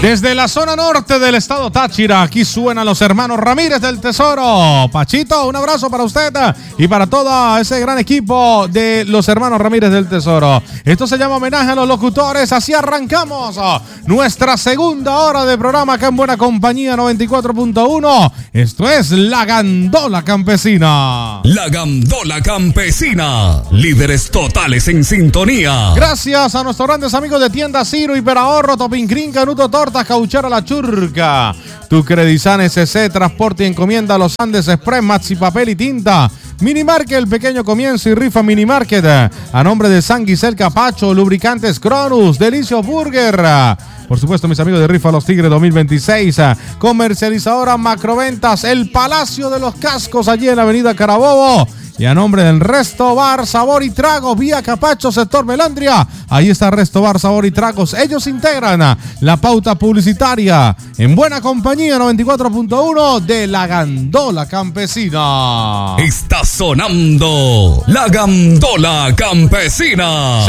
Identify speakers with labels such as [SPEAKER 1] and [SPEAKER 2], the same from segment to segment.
[SPEAKER 1] Desde la zona norte del estado Táchira, aquí suenan los hermanos Ramírez del Tesoro. Pachito, un abrazo para usted y para todo ese gran equipo de los hermanos Ramírez del Tesoro. Esto se llama homenaje a los locutores. Así arrancamos nuestra segunda hora de programa acá en Buena Compañía 94.1. Esto es La Gandola Campesina.
[SPEAKER 2] La Gandola Campesina, líderes totales en sintonía.
[SPEAKER 1] Gracias a nuestros grandes amigos de Tienda Ciro, Hiperahorro, Topincrin, Canuto Tortas, Cauchara La Churca, Tu Credisan SC, Transporte y Encomienda Los Andes Express, Maxi Papel y Tinta, Minimarket, El Pequeño Comienzo y Rifa Minimarket, a nombre de San Guisel Capacho, Lubricantes Cronus, Delicios Burger, por supuesto mis amigos de Rifa Los Tigres 2026, comercializadora Macroventas, El Palacio de los Cascos, allí en la avenida Carabobo. Y a nombre del Resto Bar, Sabor y Tragos, vía Capacho, sector Melandria. Ahí está Resto Bar, Sabor y Tragos. Ellos integran la pauta publicitaria en Buena Compañía 94.1 de La Gandola Campesina.
[SPEAKER 2] Está sonando La Gandola Campesina.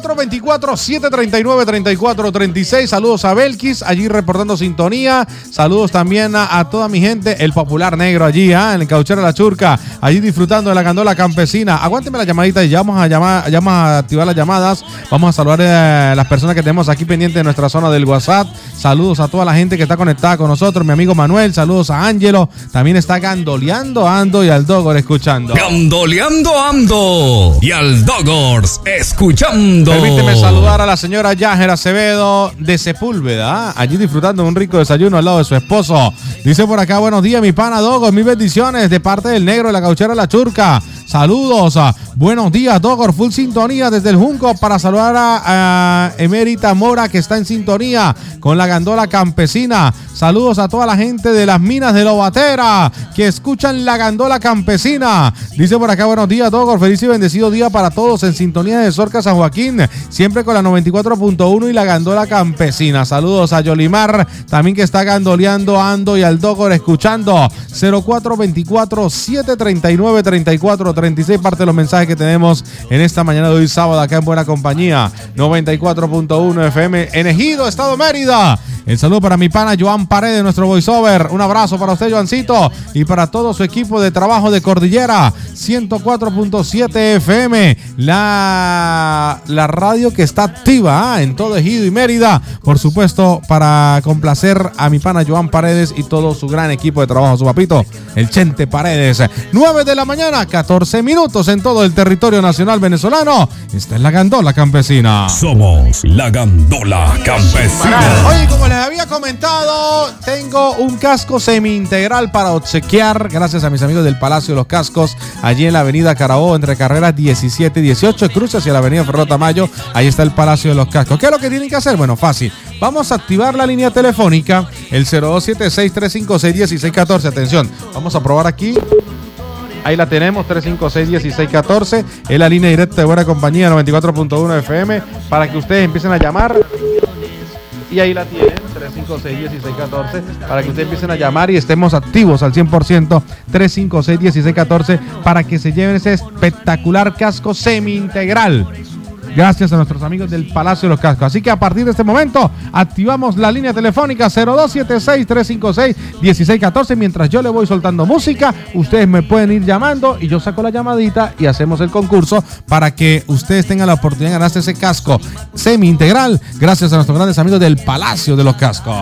[SPEAKER 1] 0424-739-3436. Saludos a Belkis, allí reportando sintonía. Saludos también a toda mi gente, el Popular Negro allí, en el Cauchera La Churca, allí disfrutando de La Gandola Campesina. Aguánteme la llamadita y ya vamos a activar las llamadas. Vamos a saludar a las personas que tenemos aquí pendientes de nuestra zona del WhatsApp. Saludos a toda la gente que está conectada con nosotros. Mi amigo Manuel, saludos a Ángelo. También está gandoleando Ando y al Dogor escuchando.
[SPEAKER 2] Gandoleando Ando y al Dogors escuchando.
[SPEAKER 1] Permíteme saludar a la señora Yajer Acevedo de Sepúlveda, allí disfrutando de un rico desayuno al lado de su esposo. Dice por acá, buenos días mi pana Dogor, mis bendiciones de parte del negro de la Cauchera La Churca. Saludos, buenos días Dogor, full sintonía desde el Junco para saludar a Emérita Mora que está en sintonía con La Gandola Campesina. Saludos a toda la gente de las minas de Lobatera que escuchan La Gandola Campesina. Dice por acá, buenos días Dogor, feliz y bendecido día para todos en sintonía de Sorca San Joaquín, siempre con la 94.1 y La Gandola Campesina. Saludos a Yolimar, también que está gandoleando Ando y al Dogor escuchando. 0424-739-3436, parte de los mensajes que tenemos en esta mañana de hoy sábado acá en Buena Compañía 94.1 FM en Ejido, Estado Mérida. El saludo para mi pana Joan Paredes, nuestro voiceover. Un abrazo para usted, Joancito, y para todo su equipo de trabajo de Cordillera 104.7 FM, la radio que está activa en todo Ejido y Mérida. Por supuesto, para complacer a mi pana Joan Paredes y todo su gran equipo de trabajo, su papito, el Chente Paredes. 9 de la mañana, 14 minutos en todo el territorio nacional venezolano. Esta es La Gandola Campesina.
[SPEAKER 2] Somos La Gandola Campesina.
[SPEAKER 1] Oye, como les había comentado, tengo un casco semi-integral para obsequiar, gracias a mis amigos del Palacio de los Cascos, allí en la avenida Carabobo, entre carreras 17 y 18, cruce hacia la avenida Ferro Tamayo. Ahí está el Palacio de los Cascos. ¿Qué es lo que tienen que hacer? Bueno, fácil. Vamos a activar la línea telefónica, el 0276-356-1614. Atención, vamos a probar aquí. Ahí la tenemos, 356-1614. Es la línea directa de Buena Compañía 94.1 FM para que ustedes empiecen a llamar. Y ahí la tienen, 356-1614, para que ustedes empiecen a llamar y estemos activos al 100%. 356-1614 para que se lleven ese espectacular casco semi-integral. Gracias a nuestros amigos del Palacio de los Cascos. Así que a partir de este momento activamos la línea telefónica 0276-356-1614. Mientras yo le voy soltando música, ustedes me pueden ir llamando y yo saco la llamadita y hacemos el concurso para que ustedes tengan la oportunidad de ganarse ese casco semi-integral gracias a nuestros grandes amigos del Palacio de los Cascos.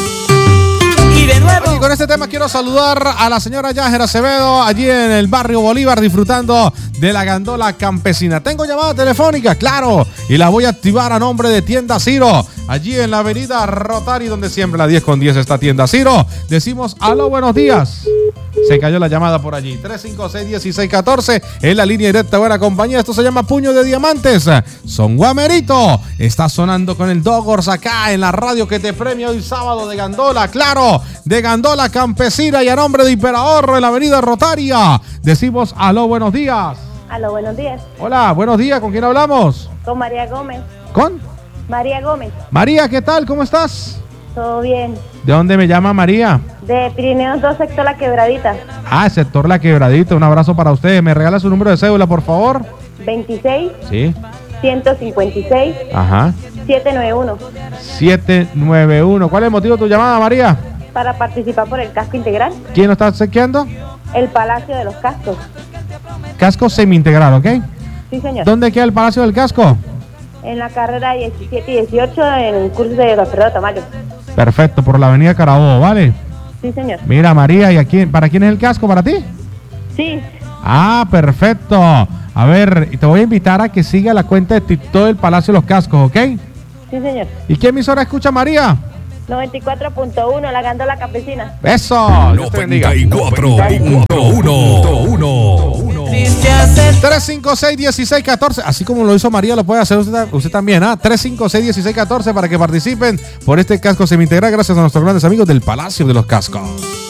[SPEAKER 3] Y de nuevo.
[SPEAKER 1] Y con este tema quiero saludar a la señora Yajer Acevedo allí en el barrio Bolívar disfrutando de La Gandola Campesina. Tengo llamada telefónica, claro, y la voy a activar a nombre de Tienda Ciro, allí en la avenida Rotary, donde siempre a la 10:10 está Tienda Ciro. Decimos aló, buenos días. Se cayó la llamada por allí. 356-1614 es la línea directa de Buena Compañía. Esto se llama Puño de Diamantes. Son Guamerito. Está sonando con el Dogors acá en la radio que te premia hoy sábado de Gandola. Claro, de Gandola Campesina y a nombre de Hiperahorro en la avenida Rotaria. Decimos aló, buenos días.
[SPEAKER 4] Aló, buenos días.
[SPEAKER 1] Hola, buenos días. ¿Con quién hablamos?
[SPEAKER 4] Con María Gómez.
[SPEAKER 1] ¿Con?
[SPEAKER 4] María Gómez.
[SPEAKER 1] María, ¿qué tal? ¿Cómo estás?
[SPEAKER 4] Todo bien.
[SPEAKER 1] ¿De dónde me llama María?
[SPEAKER 4] De Pirineos 2, sector La Quebradita.
[SPEAKER 1] Ah, sector La Quebradita. Un abrazo para ustedes. ¿Me regala su número de cédula, por favor?
[SPEAKER 4] 26.
[SPEAKER 1] Sí.
[SPEAKER 4] 156.
[SPEAKER 1] Ajá.
[SPEAKER 4] 791.
[SPEAKER 1] 791. ¿Cuál es el motivo de tu llamada, María?
[SPEAKER 4] Para participar por el casco integral.
[SPEAKER 1] ¿Quién lo está chequeando?
[SPEAKER 4] El Palacio de los Cascos.
[SPEAKER 1] Casco semi-integral, ¿ok?
[SPEAKER 4] Sí, señor.
[SPEAKER 1] ¿Dónde queda el Palacio del Casco?
[SPEAKER 4] En la carrera 17 y 18 en el curso de Alfredo Tamayo.
[SPEAKER 1] Perfecto, por la avenida Carabobo, ¿vale?
[SPEAKER 4] Sí, señor.
[SPEAKER 1] Mira, María, ¿y para quién es el casco? ¿Para ti?
[SPEAKER 4] Sí.
[SPEAKER 1] Ah, perfecto. A ver, te voy a invitar a que siga la cuenta de TikTok del Palacio de los Cascos, ¿ok?
[SPEAKER 4] Sí, señor.
[SPEAKER 1] ¿Y qué emisora escucha, María?
[SPEAKER 4] 94.1, la Gandola Campesina.
[SPEAKER 1] ¡Eso! Dios te bendiga.
[SPEAKER 2] 94.1.
[SPEAKER 1] 356-1614. Así como lo hizo María, lo puede hacer usted también, ¿ah? 356-1614 para que participen por este casco semi-integral gracias a nuestros grandes amigos del Palacio de los Cascos.